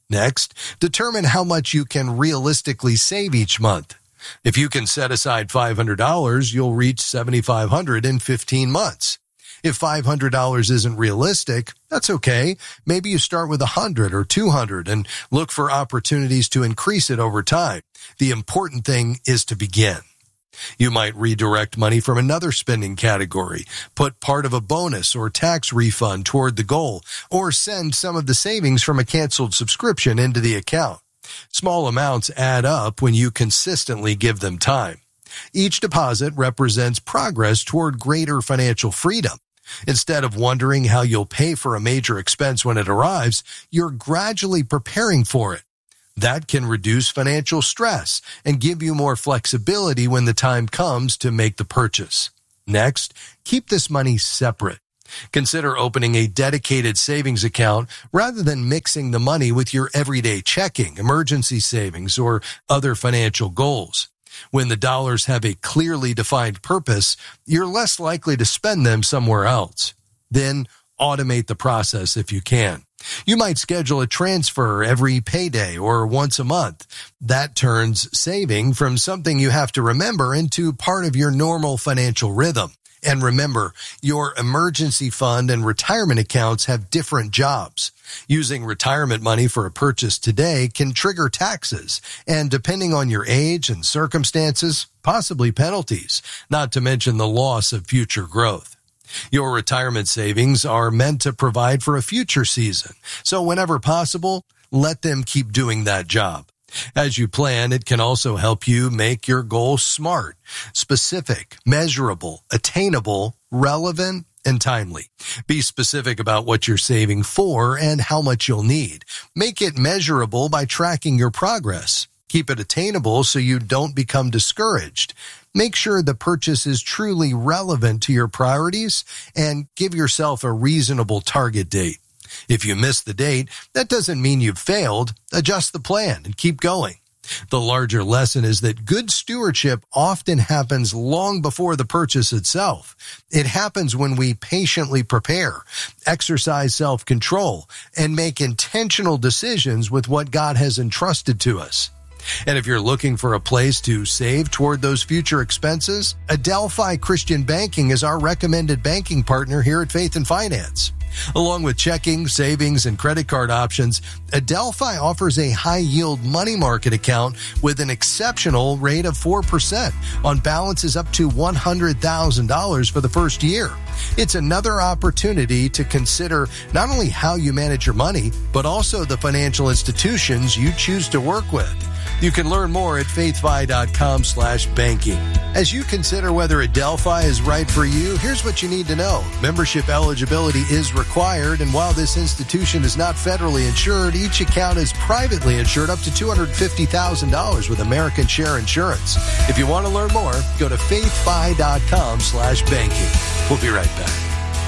Next, determine how much you can realistically save each month. If you can set aside five hundred dollars, you'll reach seven thousand five hundred dollars in fifteen months. If five hundred dollars isn't realistic, that's okay. Maybe you start with one hundred dollars or two hundred dollars and look for opportunities to increase it over time. The important thing is to begin. You might redirect money from another spending category, put part of a bonus or tax refund toward the goal, or send some of the savings from a canceled subscription into the account. Small amounts add up when you consistently give them time. Each deposit represents progress toward greater financial freedom. Instead of wondering how you'll pay for a major expense when it arrives, you're gradually preparing for it. That can reduce financial stress and give you more flexibility when the time comes to make the purchase. Next, keep this money separate. Consider opening a dedicated savings account rather than mixing the money with your everyday checking, emergency savings, or other financial goals. When the dollars have a clearly defined purpose, you're less likely to spend them somewhere else. Then, automate the process if you can. You might schedule a transfer every payday or once a month. That turns saving from something you have to remember into part of your normal financial rhythm. And remember, your emergency fund and retirement accounts have different jobs. Using retirement money for a purchase today can trigger taxes, and depending on your age and circumstances, possibly penalties, not to mention the loss of future growth. Your retirement savings are meant to provide for a future season, so whenever possible, let them keep doing that job. As you plan, it can also help you make your goals smart, specific, measurable, attainable, relevant, and timely. Be specific about what you're saving for and how much you'll need. Make it measurable by tracking your progress. Keep it attainable so you don't become discouraged. Make sure the purchase is truly relevant to your priorities and give yourself a reasonable target date. If you miss the date, that doesn't mean you've failed. Adjust the plan and keep going. The larger lesson is that good stewardship often happens long before the purchase itself. It happens when we patiently prepare, exercise self-control, and make intentional decisions with what God has entrusted to us. And if you're looking for a place to save toward those future expenses, Adelphi Christian Banking is our recommended banking partner here at Faith and Finance. Along with checking, savings, and credit card options, Adelphi offers a high-yield money market account with an exceptional rate of four percent on balances up to one hundred thousand dollars for the first year. It's another opportunity to consider not only how you manage your money, but also the financial institutions you choose to work with. You can learn more at faithfi.com slash banking. As you consider whether Adelphi is right for you, here's what you need to know. Membership eligibility is required, and while this institution is not federally insured, each account is privately insured up to two hundred fifty thousand dollars with American Share Insurance. If you want to learn more, go to faithfi.com slash banking. We'll be right back.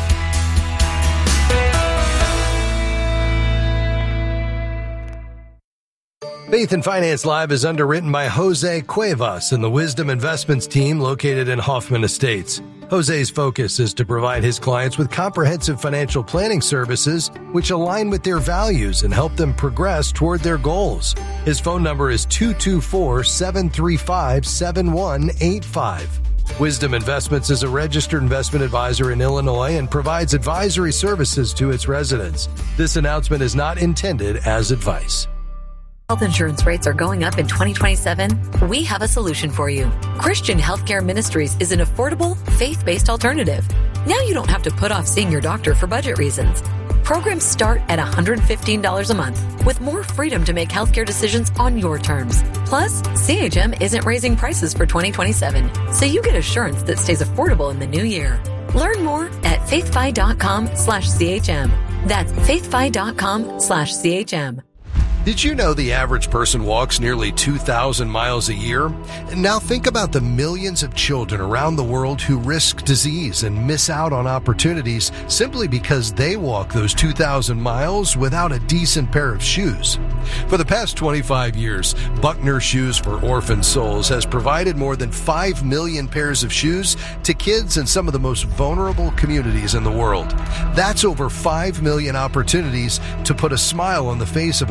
Faith and Finance Live is underwritten by Jose Cuevas and the Wisdom Investments team located in Hoffman Estates. Jose's focus is to provide his clients with comprehensive financial planning services which align with their values and help them progress toward their goals. His phone number is two two four, seven three five, seven one eight five. Wisdom Investments is a registered investment advisor in Illinois and provides advisory services to its residents. This announcement is not intended as advice. Health insurance rates are going up in twenty twenty-seven, we have a solution for you. Christian Healthcare Ministries is an affordable, faith-based alternative. Now you don't have to put off seeing your doctor for budget reasons. Programs start at one hundred fifteen dollars a month, with more freedom to make healthcare decisions on your terms. Plus, C H M isn't raising prices for twenty twenty-seven, so you get assurance that stays affordable in the new year. Learn more at faithfi.com slash CHM. That's faithfi.com slash CHM. Did you know the average person walks nearly two thousand miles a year? Now think about the millions of children around the world who risk disease and miss out on opportunities simply because they walk those two thousand miles without a decent pair of shoes. For the past twenty-five years, Buckner Shoes for Orphan Souls has provided more than five million pairs of shoes to kids in some of the most vulnerable communities in the world. That's over five million opportunities to put a smile on the face of a child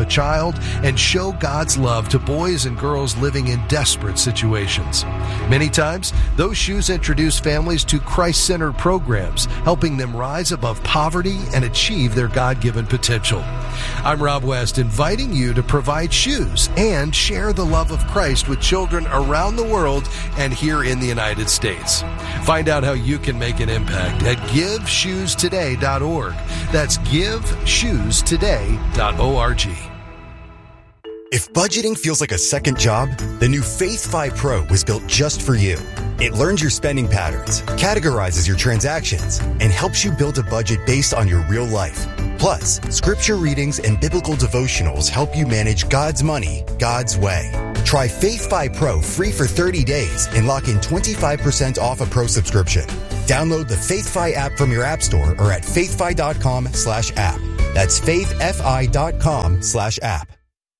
child and show God's love to boys and girls living in desperate situations. Many times, those shoes introduce families to Christ-centered programs, helping them rise above poverty and achieve their God-given potential. I'm Rob West, inviting you to provide shoes and share the love of Christ with children around the world and here in the United States. Find out how you can make an impact at give shoes today dot org. That's give shoes today dot org. If budgeting feels like a second job, the new Faith five Pro was built just for you. It learns your spending patterns, categorizes your transactions, and helps you build a budget based on your real life. Plus, scripture readings and biblical devotionals help you manage God's money, God's way. Try Faith five Pro free for thirty days and lock in twenty-five percent off a pro subscription. Download the Faith five app from your app store or at faithfi.com slash app. That's faithfi.com slash app.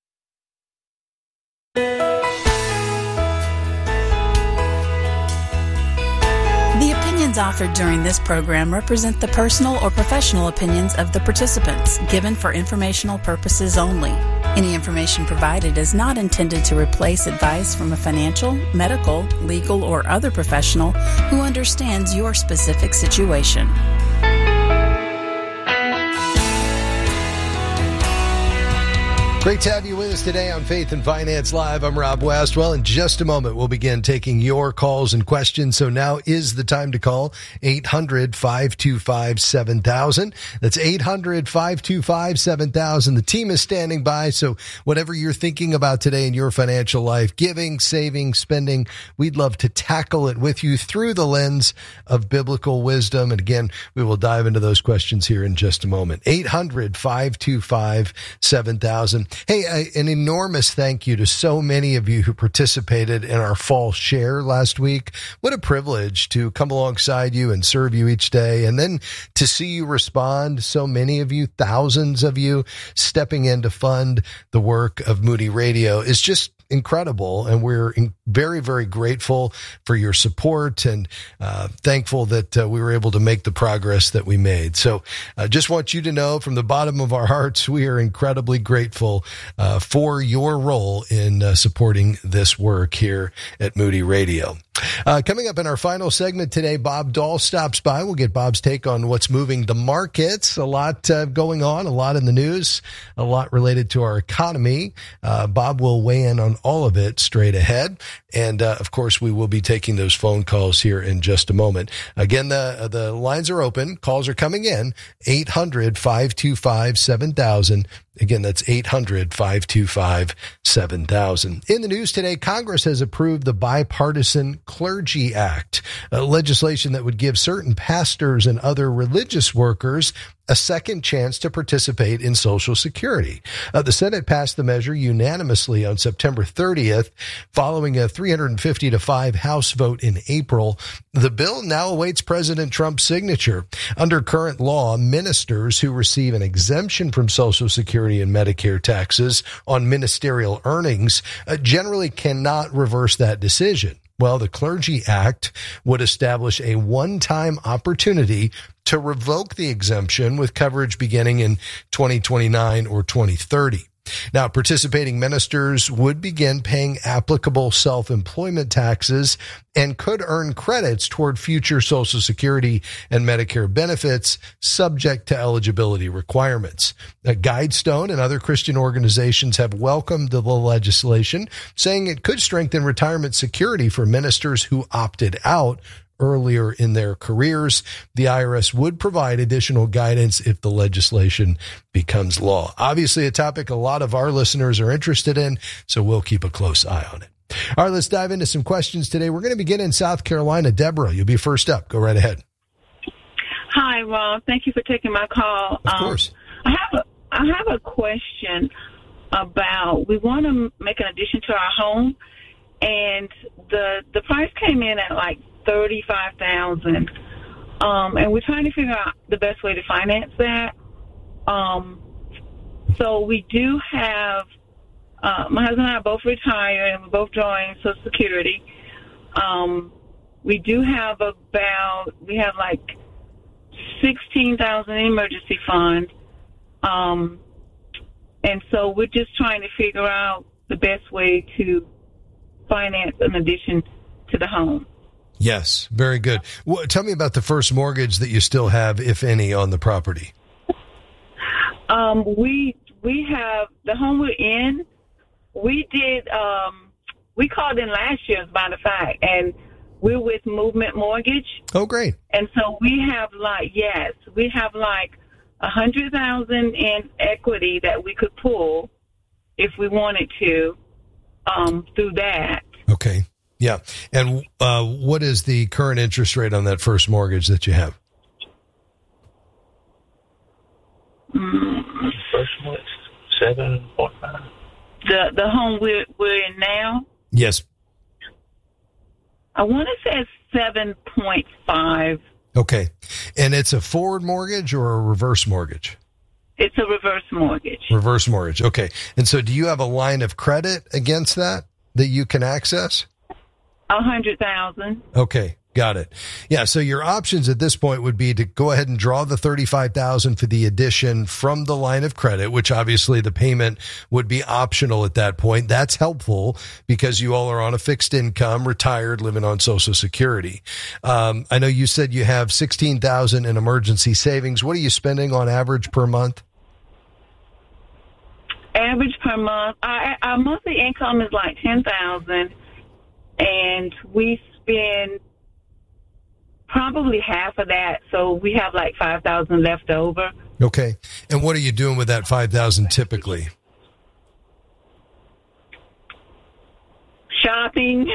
The opinions offered during this program represent the personal or professional opinions of the participants, given for informational purposes only. Any information provided is not intended to replace advice from a financial, medical, legal, or other professional who understands your specific situation. Great to have you with us today on Faith and Finance Live. I'm Rob West. Well, in just a moment, we'll begin taking your calls and questions. So now is the time to call eight hundred, five two five, seven thousand. That's eight hundred, five two five, seven thousand. The team is standing by. So whatever you're thinking about today in your financial life, giving, saving, spending, we'd love to tackle it with you through the lens of biblical wisdom. And again, we will dive into those questions here in just a moment. eight hundred, five two five, seven thousand. Hey, uh, an enormous thank you to so many of you who participated in our fall share last week. What a privilege to come alongside you and serve you each day, and then to see you respond. So many of you, thousands of you, stepping in to fund the work of Moody Radio is just incredible, and we're in very, very grateful for your support and uh, thankful that uh, we were able to make the progress that we made. So I uh, just want you to know from the bottom of our hearts, we are incredibly grateful uh, for your role in uh, supporting this work here at Moody Radio. Uh, coming up in our final segment today, Bob Dahl stops by. We'll get Bob's take on what's moving the markets. A lot uh, going on, a lot in the news, a lot related to our economy. Uh, Bob will weigh in on all of it straight ahead. And, uh, of course, we will be taking those phone calls here in just a moment. Again, the the lines are open. Calls are coming in. eight hundred, five two five, seven thousand. Again, that's eight hundred, five two five, seven thousand. In the news today, Congress has approved the Bipartisan Clergy Act, a legislation that would give certain pastors and other religious workers a second chance to participate in Social Security. Uh, the Senate passed the measure unanimously on September thirtieth, following a three hundred fifty to five House vote in April. The bill now awaits President Trump's signature. Under current law, ministers who receive an exemption from Social Security and Medicare taxes on ministerial earnings uh, generally cannot reverse that decision. Well, the Clergy Act would establish a one-time opportunity to revoke the exemption with coverage beginning in twenty twenty-nine or twenty thirty. Now, participating ministers would begin paying applicable self-employment taxes and could earn credits toward future Social Security and Medicare benefits subject to eligibility requirements. A Guidestone and other Christian organizations have welcomed the legislation, saying it could strengthen retirement security for ministers who opted out earlier in their careers. The I R S would provide additional guidance if the legislation becomes law. Obviously, a topic a lot of our listeners are interested in, so we'll keep a close eye on it. All right, let's dive into some questions today. We're going to begin in South Carolina. Deborah, you'll be first up. Go right ahead. Hi, Rob. Thank you for taking my call. Of course. Um, I have a, I have a question about, we want to make an addition to our home, and the the price came in at like thirty-five thousand dollars, um, and we're trying to figure out the best way to finance that. Um, so we do have, uh, my husband and I are both retired, and we're both drawing Social Security. Um, we do have about, we have like sixteen thousand dollars in emergency fund. Um, And so we're just trying to figure out the best way to finance an addition to the home. Yes, very good. Well, tell me about the first mortgage that you still have, if any, on the property. Um, we we have the home we're in. We did. Um, we called in last year, as a matter of fact, and we're with Movement Mortgage. Oh, great! And so we have like yes, we have like a hundred thousand in equity that we could pull if we wanted to um, through that. Okay. Yeah. And uh, what is the current interest rate on that first mortgage that you have? Mm. First one is seven point five. The the home we're we're in now. Yes. I want to say it's seven point five. Okay. And it's a forward mortgage or a reverse mortgage? It's a reverse mortgage. Reverse mortgage. Okay. And so, do you have a line of credit against that that you can access? A hundred thousand. Okay, got it. Yeah, so your options at this point would be to go ahead and draw the thirty-five thousand for the addition from the line of credit, which obviously the payment would be optional at that point. That's helpful because you all are on a fixed income, retired, living on Social Security. Um, I know you said you have sixteen thousand in emergency savings. What are you spending on average per month? Average per month, our, our monthly income is like ten thousand. And we spend probably half of that, so we have like five thousand left over. Okay. And what are you doing with that five thousand typically? Shopping.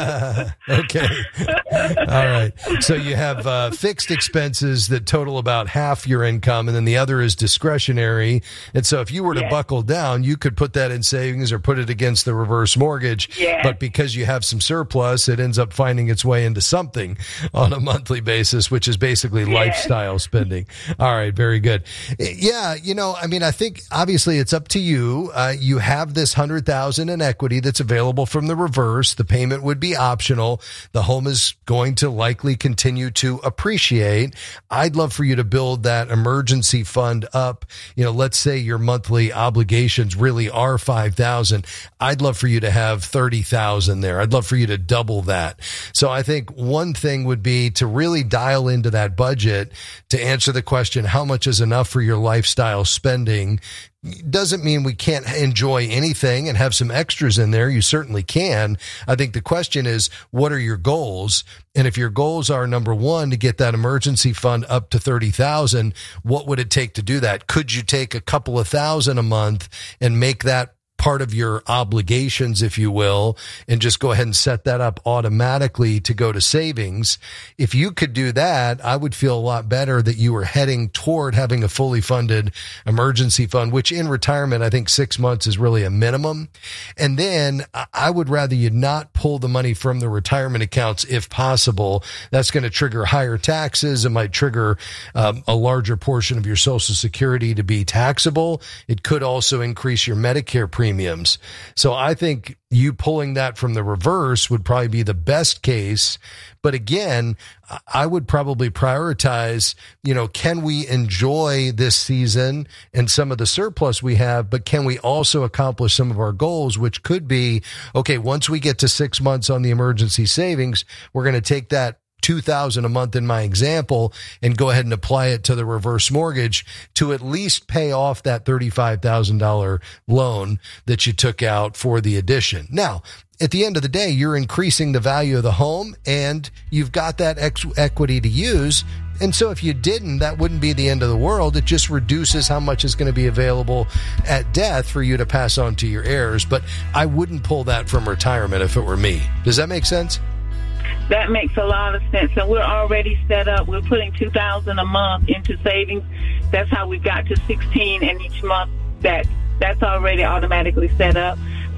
Okay. All right. So you have uh, fixed expenses that total about half your income, and then the other is discretionary. And so if you were to yes. buckle down, you could put that in savings or put it against the reverse mortgage. Yes. But because you have some surplus, it ends up finding its way into something on a monthly basis, which is basically yes. lifestyle spending. All right. Very good. Yeah. You know, I mean, I think obviously it's up to you. Uh, you have this one hundred thousand dollars in equity that's available from the reverse. The payment would be optional. The home is going to likely continue to appreciate. I'd love for you to build that emergency fund up. You know, let's say your monthly obligations really are five thousand. I'd love for you to have thirty thousand there. I'd love for you to double that. So I think one thing would be to really dial into that budget to answer the question, how much is enough for your lifestyle spending? Doesn't mean we can't enjoy anything and have some extras in there. You certainly can. I think the question is, what are your goals? And if your goals are, number one, to get that emergency fund up to thirty thousand, what would it take to do that? Could you take a couple of thousand a month and make that part of your obligations, if you will, and just go ahead and set that up automatically to go to savings? If you could do that, I would feel a lot better that you were heading toward having a fully funded emergency fund, which in retirement, I think six months is really a minimum. And then I would rather you not pull the money from the retirement accounts if possible. That's going to trigger higher taxes. It might trigger um, a larger portion of your Social Security to be taxable. It could also increase your Medicare premium. Premiums. So I think you pulling that from the reverse would probably be the best case. But again, I would probably prioritize, you know, can we enjoy this season and some of the surplus we have, but can we also accomplish some of our goals, which could be, okay, once we get to six months on the emergency savings, we're going to take that two thousand dollars a month in my example and go ahead and apply it to the reverse mortgage to at least pay off that thirty-five thousand dollars loan that you took out for the addition. Now, at the end of the day, you're increasing the value of the home and you've got that ex- equity to use. And so if you didn't, that wouldn't be the end of the world. It just reduces how much is going to be available at death for you to pass on to your heirs. But I wouldn't pull that from retirement if it were me. Does that make sense? That makes a lot of sense. And we're already set up. We're putting two thousand dollars a month into savings. That's how we got to sixteen, and each month that that's already automatically set up.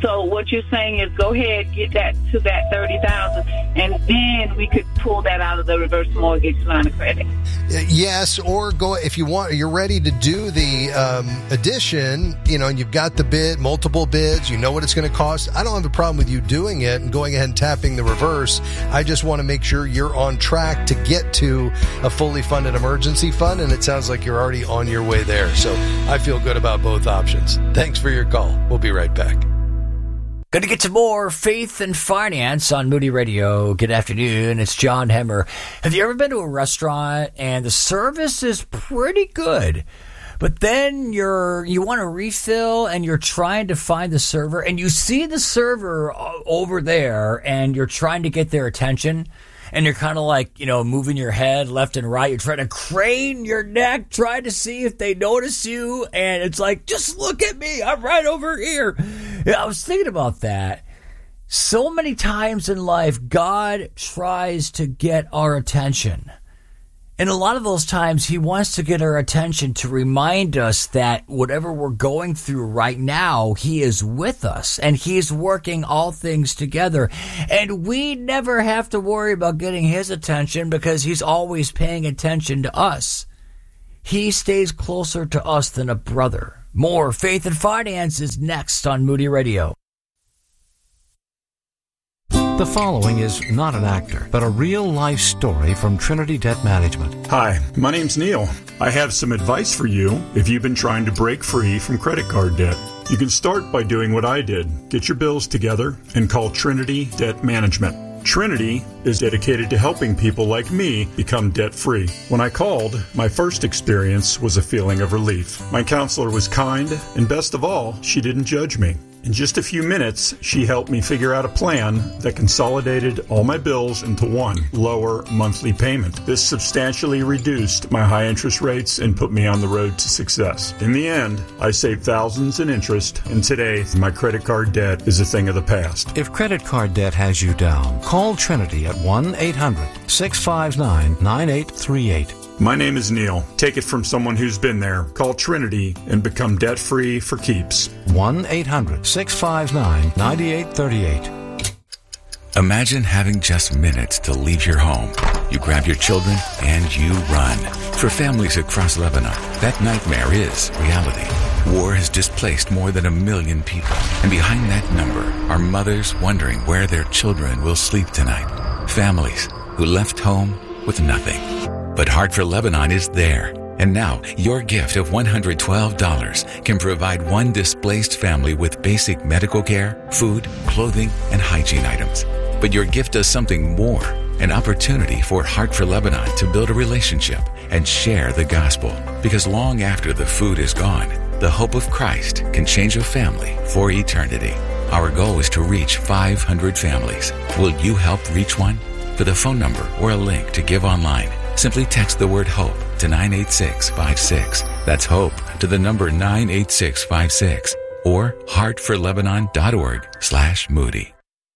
So what you're saying is go ahead, get that to that thirty thousand dollars, and then we could pull that out of the reverse mortgage line of credit. Yes, or go if you want. You're ready to do the um, addition. You know, and you've got the bid, multiple bids. You know what it's going to cost. I don't have a problem with you doing it and going ahead and tapping the reverse. I just want to make sure you're on track to get to a fully funded emergency fund, and it sounds like you're already on your way there. So I feel good about both options. Thanks for your call. We'll be right back. Going to get to more Faith and Finance on Moody Radio. Good afternoon. It's John Hemmer. Have you ever been to a restaurant and the service is pretty good, but then you're you want to refill and you're trying to find the server and you see the server over there and you're trying to get their attention? And you're kind of like, you know, moving your head left and right. You're trying to crane your neck, trying to see if they notice you. And it's like, just look at me. I'm right over here. Yeah, I was thinking about that. So many times in life, God tries to get our attention. And a lot of those times, he wants to get our attention to remind us that whatever we're going through right now, he is with us and he's working all things together. And we never have to worry about getting his attention because he's always paying attention to us. He stays closer to us than a brother. More Faith and Finance is next on Moody Radio. The following is not an actor, but a real-life story from Trinity Debt Management. Hi, my name's Neil. I have some advice for you if you've been trying to break free from credit card debt. You can start by doing what I did. Get your bills together and call Trinity Debt Management. Trinity is dedicated to helping people like me become debt-free. When I called, my first experience was a feeling of relief. My counselor was kind, and best of all, she didn't judge me. In just a few minutes, she helped me figure out a plan that consolidated all my bills into one lower monthly payment. This substantially reduced my high interest rates and put me on the road to success. In the end, I saved thousands in interest, and today, my credit card debt is a thing of the past. If credit card debt has you down, call Trinity at one eight hundred six five nine nine eight three eight. My name is Neil. Take it from someone who's been there. Call Trinity and become debt-free for keeps. one eight hundred six five nine nine eight three eight. Imagine having just minutes to leave your home. You grab your children and you run. For families across Lebanon, that nightmare is reality. War has displaced more than a million people. And behind that number are mothers wondering where their children will sleep tonight. Families who left home with nothing. But Heart for Lebanon is there. And now, your gift of one hundred twelve dollars can provide one displaced family with basic medical care, food, clothing, and hygiene items. But your gift does something more, an opportunity for Heart for Lebanon to build a relationship and share the gospel. Because long after the food is gone, the hope of Christ can change a family for eternity. Our goal is to reach five hundred families. Will you help reach one? For the phone number or a link to give online, simply text the word HOPE to nine eight six five six. That's HOPE to the number nine eight six five six or heart for lebanon dot org slash Moody.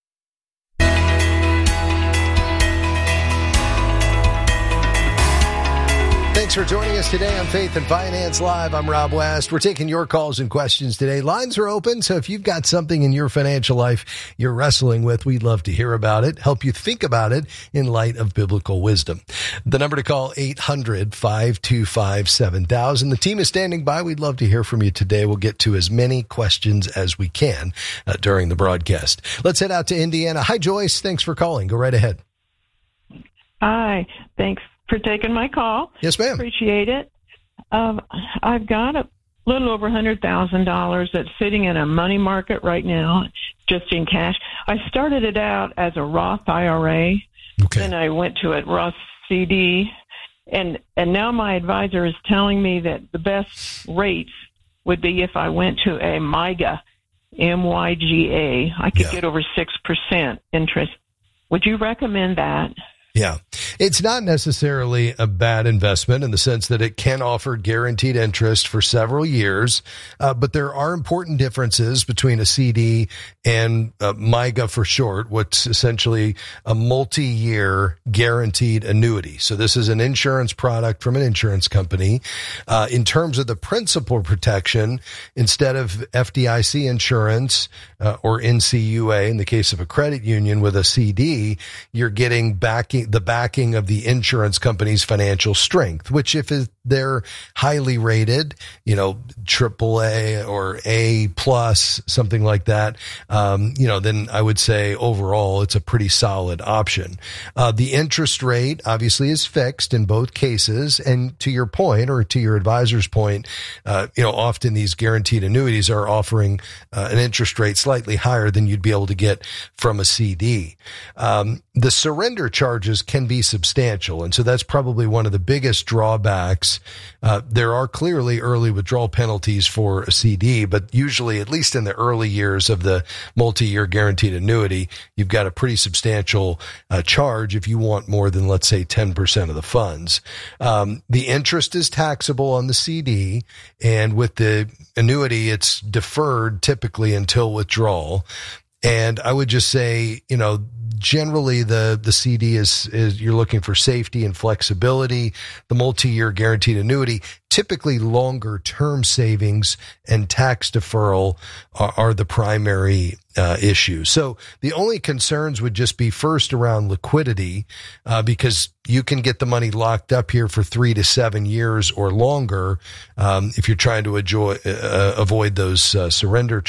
Thanks for joining us today on Faith and Finance Live. I'm Rob West. We're taking your calls and questions today. Lines are open, so if you've got something in your financial life you're wrestling with, we'd love to hear about it, help you think about it in light of biblical wisdom. The number to call, eight hundred five two five seven thousand. The team is standing by. We'd love to hear from you today. We'll get to as many questions as we can uh, during the broadcast. Let's head out to Indiana. Hi, Joyce. Thanks for calling. Go right ahead. Hi. Thanks for taking my call. Yes, ma'am. Appreciate it. Um, I've got a little over one hundred thousand dollars that's sitting in a money market right now, just in cash. I started it out as a Roth I R A. Okay. Then I went to a Roth C D. And, and now my advisor is telling me that the best rates would be if I went to a MYGA, M Y G A. I could yeah. get over six percent interest. Would you recommend that? Yeah. It's not necessarily a bad investment in the sense that it can offer guaranteed interest for several years, uh, but there are important differences between a C D and uh, MYGA for short, what's essentially a multi-year guaranteed annuity. So this is an insurance product from an insurance company. Uh, in terms of the principal protection, instead of F D I C insurance uh, or N C U A in the case of a credit union with a C D, you're getting backing the backing of the insurance company's financial strength, which if they're highly rated, you know, triple A or A plus, something like that, um, you know, then I would say overall it's a pretty solid option. Uh, the interest rate obviously is fixed in both cases. And to your point, or to your advisor's point, uh, you know, often these guaranteed annuities are offering uh, an interest rate slightly higher than you'd be able to get from a C D. Um, the surrender charges can be substantial. And so that's probably one of the biggest drawbacks. Uh, there are clearly early withdrawal penalties for a C D, but usually, at least in the early years of the multi-year guaranteed annuity, you've got a pretty substantial uh, charge if you want more than, let's say, ten percent of the funds. Um, the interest is taxable on the C D, and with the annuity, it's deferred typically until withdrawal. And I would just say, you know, generally the, the C D is, is you're looking for safety and flexibility. The multi-year guaranteed annuity, typically longer term savings and tax deferral are, are the primary uh, issues. So the only concerns would just be first around liquidity, uh, because you can get the money locked up here for three to seven years or longer um, if you're trying to enjoy, uh, avoid those uh, surrender charges.